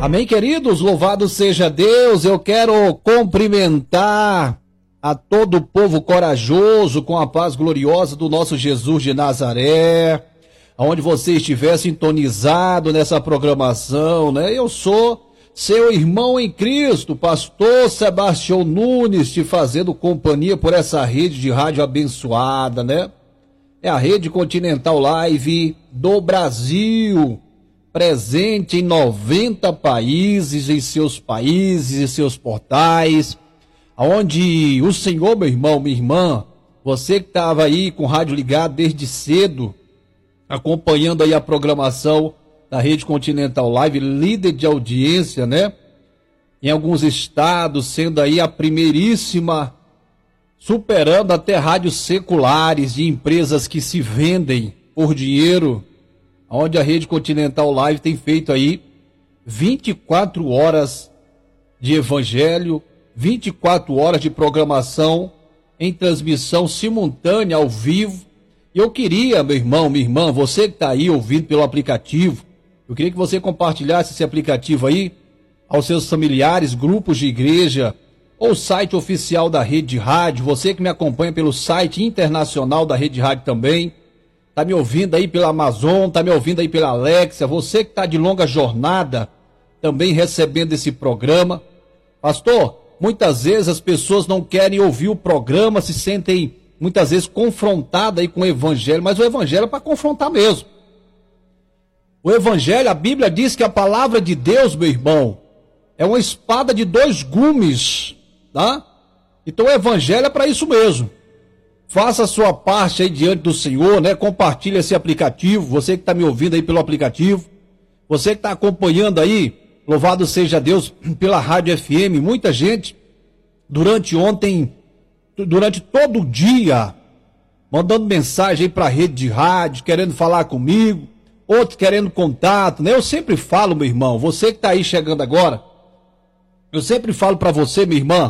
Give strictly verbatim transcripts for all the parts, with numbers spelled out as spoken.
Amém, queridos? Louvado seja Deus. Eu quero cumprimentar a todo o povo corajoso com a paz gloriosa do nosso Jesus de Nazaré, aonde você estiver sintonizado nessa programação, né? Eu sou seu irmão em Cristo, pastor Sebastião Nunes, te fazendo companhia por essa rede de rádio abençoada, né? É a Rede Continental Live do Brasil, presente em noventa países, em seus países e seus portais, onde o Senhor, meu irmão, minha irmã, você que estava aí com o rádio ligado desde cedo, acompanhando aí a programação da Rede Continental Live, líder de audiência, né? Em alguns estados, sendo aí a primeiríssima, superando até rádios seculares de empresas que se vendem por dinheiro, onde a Rede Continental Live tem feito aí vinte e quatro horas de evangelho, vinte e quatro horas de programação em transmissão simultânea ao vivo. E eu queria, meu irmão, minha irmã, você que está aí ouvindo pelo aplicativo, eu queria que você compartilhasse esse aplicativo aí aos seus familiares, grupos de igreja, ou site oficial da Rede Rádio, você que me acompanha pelo site internacional da Rede Rádio também, tá me ouvindo aí pela Amazon, tá me ouvindo aí pela Alexa, você que tá de longa jornada, também recebendo esse programa. Pastor, muitas vezes as pessoas não querem ouvir o programa, se sentem muitas vezes confrontadas aí com o evangelho, mas o evangelho é para confrontar mesmo. O evangelho, a Bíblia diz que a palavra de Deus, meu irmão, é uma espada de dois gumes, tá? Então o evangelho é para isso mesmo. Faça a sua parte aí diante do Senhor, né? Compartilhe esse aplicativo, você que está me ouvindo aí pelo aplicativo, você que está acompanhando aí, louvado seja Deus, pela Rádio F M, muita gente, durante ontem, durante todo o dia, mandando mensagem aí para a rede de rádio, querendo falar comigo, outros querendo contato, né? Eu sempre falo, meu irmão, você que está aí chegando agora, eu sempre falo para você, minha irmã,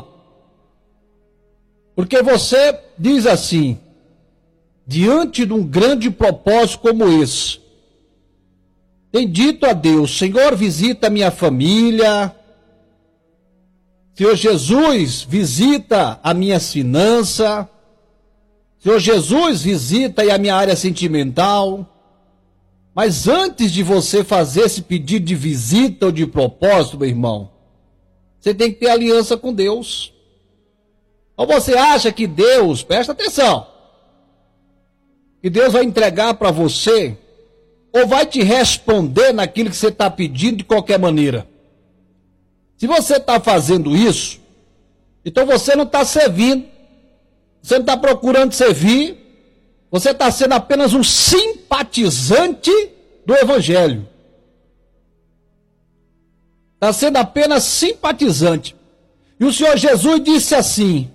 porque você diz assim, diante de um grande propósito como esse, tem dito a Deus, Senhor, visita a minha família, Senhor Jesus, visita a minha finança, Senhor Jesus, visita aí a minha área sentimental. Mas antes de você fazer esse pedido de visita ou de propósito, meu irmão, você tem que ter aliança com Deus. Ou você acha que Deus, presta atenção, que Deus vai entregar para você, ou vai te responder naquilo que você está pedindo de qualquer maneira? Se você está fazendo isso, então você não está servindo, você não está procurando servir, você está sendo apenas um simpatizante do evangelho. Está sendo apenas simpatizante. E o Senhor Jesus disse assim,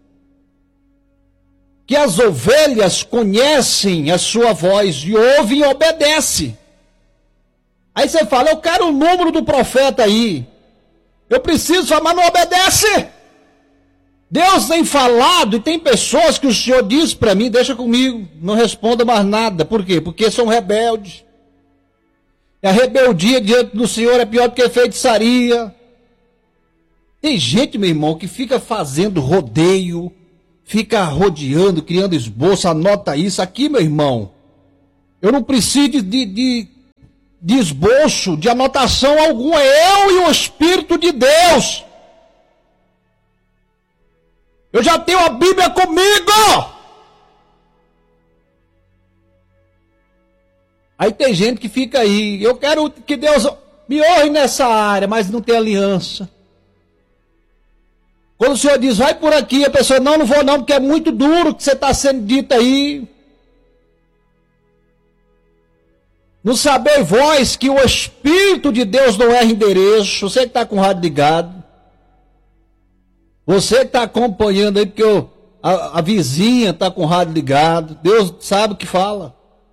que as ovelhas conhecem a sua voz e ouvem e obedecem. Aí você fala, eu quero o número do profeta aí. Eu preciso, mas não obedece. Deus tem falado e tem pessoas que o Senhor diz para mim, deixa comigo, não responda mais nada. Por quê? Porque são rebeldes. E a rebeldia diante do Senhor é pior do que feitiçaria. Tem gente, meu irmão, que fica fazendo rodeio, fica rodeando, criando esboço, anota isso. Aqui, meu irmão, eu não preciso de, de, de esboço, de anotação alguma. Eu e o Espírito de Deus. Eu já tenho a Bíblia comigo. Aí tem gente que fica aí, eu quero que Deus me honre nessa área, mas não tem aliança. Quando o Senhor diz, vai por aqui, a pessoa, não, não vou não, porque é muito duro o que você está sendo dito aí. Não saber vós que o Espírito de Deus não erra endereço, você que está com o rádio ligado, você que está acompanhando aí, porque eu, a, a vizinha está com o rádio ligado, Deus sabe o que fala.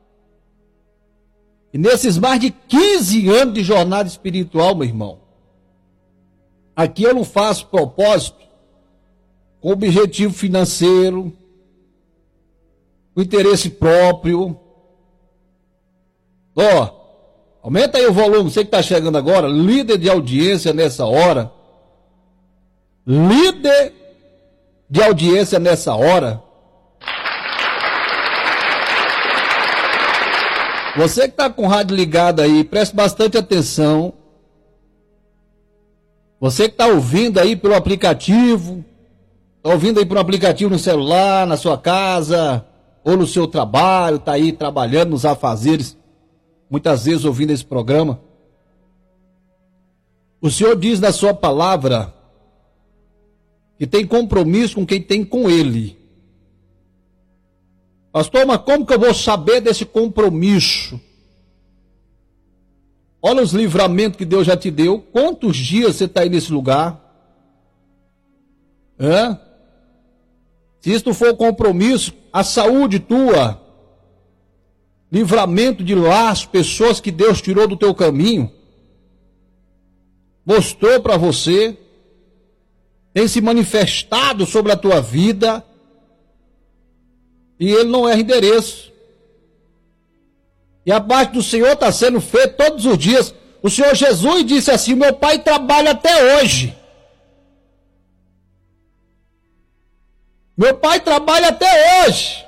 E nesses mais de quinze anos de jornada espiritual, meu irmão, aqui eu não faço propósito com objetivo financeiro, com interesse próprio. Ó, Aumenta aí o volume, você que está chegando agora, líder de audiência nessa hora. Líder de audiência nessa hora. Você que está com o rádio ligado aí, preste bastante atenção. Você que está ouvindo aí pelo aplicativo, está ouvindo aí por um aplicativo no celular, na sua casa, ou no seu trabalho, está aí trabalhando nos afazeres, muitas vezes ouvindo esse programa. O Senhor diz na sua palavra que tem compromisso com quem tem com Ele. Pastor, mas como que eu vou saber desse compromisso? Olha os livramentos que Deus já te deu. Quantos dias você está aí nesse lugar? Hã? Se isso for compromisso, a saúde tua, livramento de laços, pessoas que Deus tirou do teu caminho, mostrou para você, tem se manifestado sobre a tua vida, e ele não erra endereço. E a parte do Senhor está sendo feita todos os dias. O Senhor Jesus disse assim: meu Pai trabalha até hoje. Meu Pai trabalha até hoje.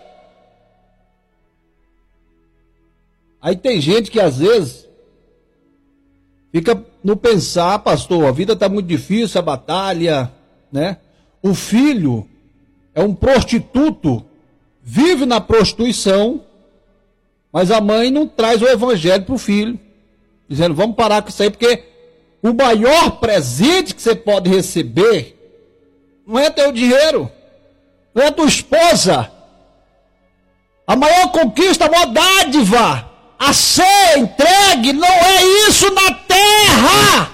Aí tem gente que às vezes fica no pensar, pastor, a vida está muito difícil, a batalha, né? O filho é um prostituto, vive na prostituição, mas a mãe não traz o evangelho para o filho, dizendo, vamos parar com isso aí, porque o maior presente que você pode receber não é teu dinheiro, não é tua esposa. A maior conquista, a maior dádiva a ser entregue não é isso na terra.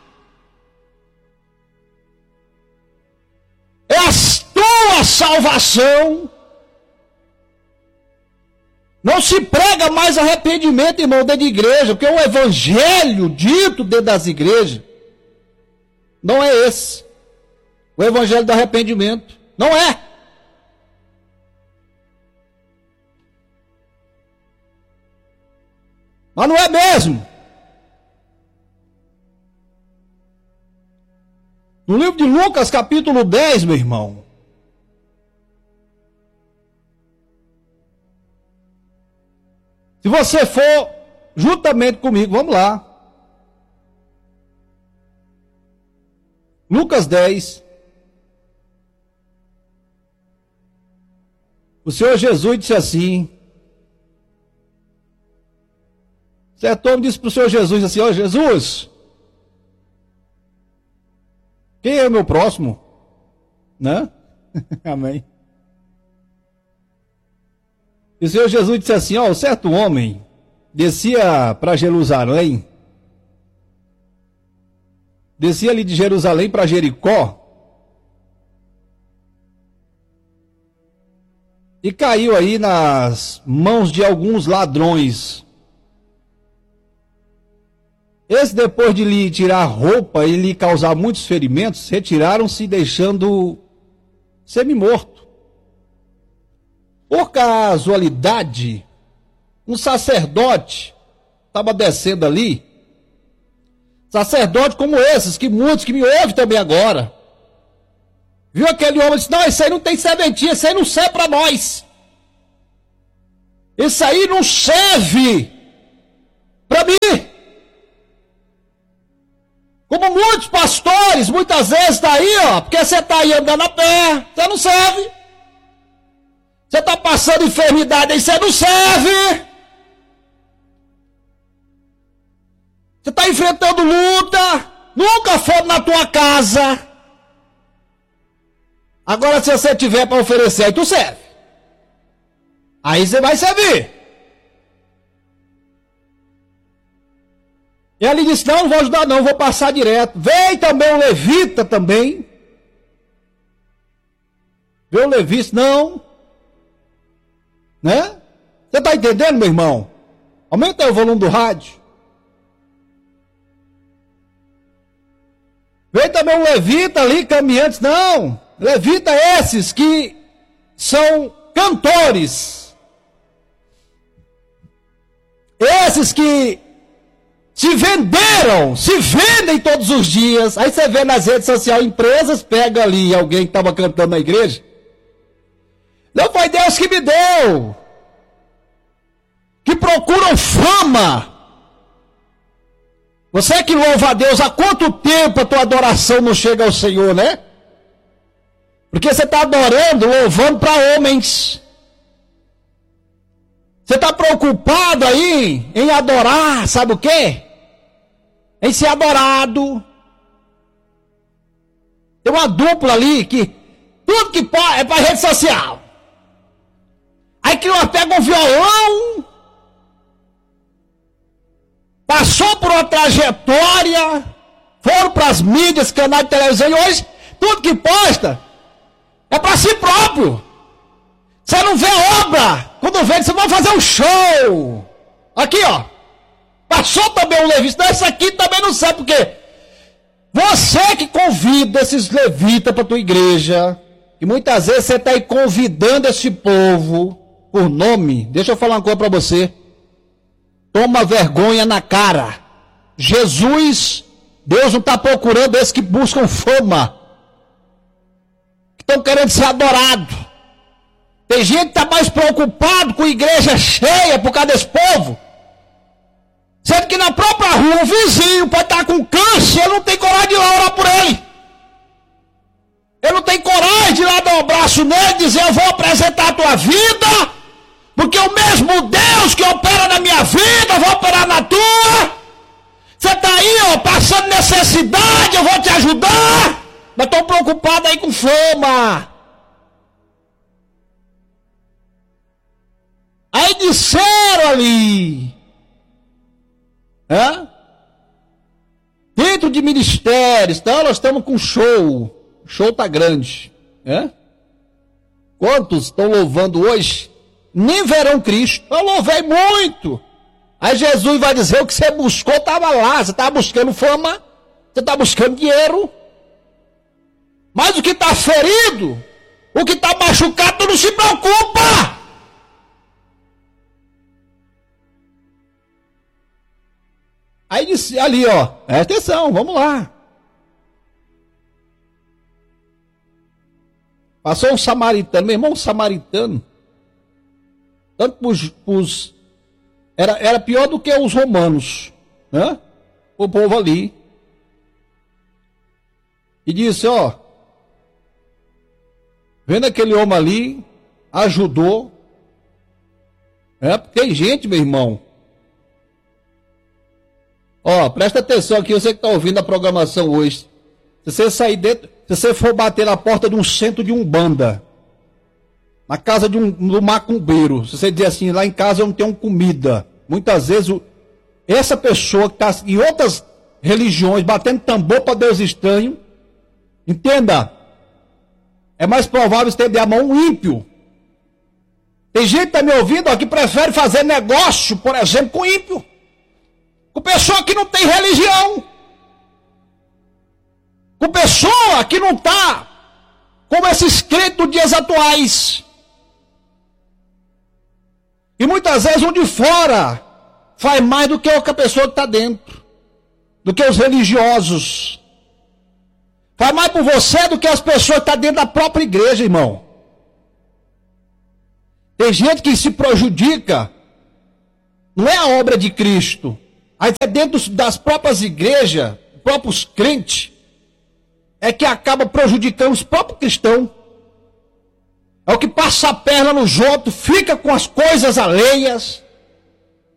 É a tua salvação. Não se prega mais arrependimento, irmão, dentro de igreja, porque o evangelho dito dentro das igrejas não é esse. O evangelho do arrependimento não é. Mas não é mesmo. No livro de Lucas, capítulo dez, meu irmão, se você for juntamente comigo, vamos lá. Lucas dez. O Senhor Jesus disse assim. Certo homem disse para o Senhor Jesus assim: ó Jesus, quem é o meu próximo? Né? Amém. E o Senhor Jesus disse assim: ó, um certo homem descia para Jerusalém, descia ali de Jerusalém para Jericó, e caiu aí nas mãos de alguns ladrões. Esse, depois de lhe tirar a roupa e lhe causar muitos ferimentos, retiraram-se, deixando semi-morto. Por casualidade, um sacerdote estava descendo ali, sacerdote como esses, que muitos que me ouvem também agora, viu aquele homem e disse: não, isso aí não tem serventia, isso aí não serve para nós, isso aí não serve para mim. Como muitos pastores, muitas vezes está aí, ó, porque você está aí andando a pé, você não serve. Você está passando enfermidade aí, você não serve. Você está enfrentando luta, nunca foi na tua casa. Agora, se você tiver para oferecer, aí tu serve. Aí você vai servir. E ele disse: não, não vou ajudar não, vou passar direto. Vem também o levita também. Veio o levita, não. Né? Você está entendendo, meu irmão? Aumenta aí o volume do rádio. Veio também um levita ali, caminhantes. Não, levita esses que são cantores. Esses que se venderam, se vendem todos os dias. Aí você vê nas redes sociais, empresas, pega ali alguém que estava cantando na igreja. Não foi Deus que me deu. Que procuram fama. Você que louva a Deus, há quanto tempo a tua adoração não chega ao Senhor, né? Porque você está adorando, louvando para homens. Você está preocupado aí em adorar, sabe o quê? Em ser adorado. Tem uma dupla ali que tudo que pode é para rede social. Aí que uma pega um violão, passou por uma trajetória, foram para as mídias, canais de televisão, e hoje tudo que posta é para si próprio. Você não vê obra. Quando vê, você vai fazer um show. Aqui, ó. Passou também um levita. Não, esse aqui também não sabe por quê. Você que convida esses levitas para tua igreja, e muitas vezes você está aí convidando esse povo por nome. Deixa eu falar uma coisa para você. Toma vergonha na cara. Jesus, Deus não está procurando esses que buscam fama, que estão querendo ser adorados. Tem gente que está mais preocupado com a igreja cheia por causa desse povo. Sendo que na própria rua, o vizinho pode estar com câncer, ele não tem coragem de ir lá orar por ele. Ele não tem coragem de ir lá dar um abraço nele e dizer, eu vou apresentar a tua vida, porque o mesmo Deus que opera na minha vida, eu vou operar na tua. Você está aí, ó, passando necessidade, eu vou te ajudar. Mas estou preocupado aí com fama. Aí disseram ali, é? Dentro de ministérios, então nós estamos com show, o show está grande, é? Quantos estão louvando hoje? Nem verão Cristo. Eu louvei muito. Aí Jesus vai dizer, o que você buscou estava lá, você estava buscando fama, você está buscando dinheiro, mas o que está ferido, o que está machucado, tu não se preocupa. Aí disse ali, ó, presta atenção, vamos lá. Passou um samaritano, meu irmão, um samaritano, tanto pros, pros, era, era pior do que os romanos, né? O povo ali. E disse, ó, vendo aquele homem ali, ajudou. É, porque tem gente, meu irmão. Ó, presta atenção aqui, você que está ouvindo a programação hoje. Se você sair dentro, se você for bater na porta de um centro de umbanda, na casa de um, de um macumbeiro, se você dizer assim, lá em casa eu não tenho comida. Muitas vezes, o, essa pessoa que está em outras religiões, batendo tambor para Deus estranho, entenda, é mais provável estender a mão um ímpio. Tem gente que está me ouvindo ó, que prefere fazer negócio, por exemplo, com ímpio. Com pessoa que não tem religião. Com pessoa que não está como esses crentes dos dias atuais. E muitas vezes o de fora faz mais do que a pessoa que está dentro. Do que os religiosos. Faz mais por você do que as pessoas que estão dentro da própria igreja, irmão. Tem gente que se prejudica. Não é a obra de Cristo. Aí é dentro das próprias igrejas, próprios crentes, é que acaba prejudicando os próprios cristãos. É o que passa a perna nos outros, fica com as coisas alheias.